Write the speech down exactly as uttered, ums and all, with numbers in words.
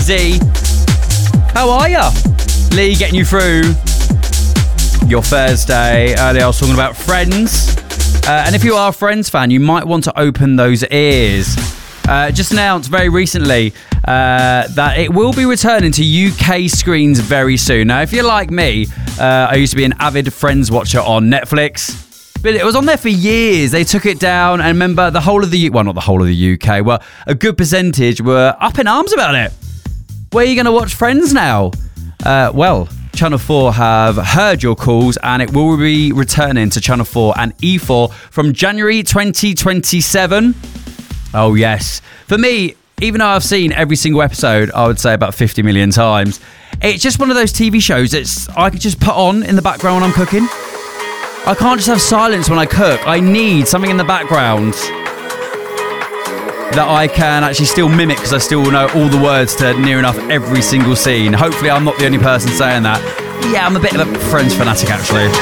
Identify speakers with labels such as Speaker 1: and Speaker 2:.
Speaker 1: Z. How are ya? Lee getting you through your Thursday. Earlier I was talking about Friends. Uh, and if you are a Friends fan, you might want to open those ears. Uh, just announced very recently uh, that it will be returning to U K screens very soon. Now, if you're like me, uh, I used to be an avid Friends watcher on Netflix. But it was on there for years. They took it down, and remember, the whole of the U K, well, not the whole of the U K, well, a good percentage were up in arms about it. Where are you going to watch Friends now? Uh, well, Channel four have heard your calls, and it will be returning to Channel four and E four from January twenty twenty-seven. Oh, yes. For me, even though I've seen every single episode, I would say about fifty million times, it's just one of those T V shows that I could just put on in the background when I'm cooking. I can't just have silence when I cook. I need something in the background that I can actually still mimic, because I still know all the words to near enough every single scene. Hopefully I'm not the only person saying that. Yeah, I'm a bit of a Friends fanatic, actually.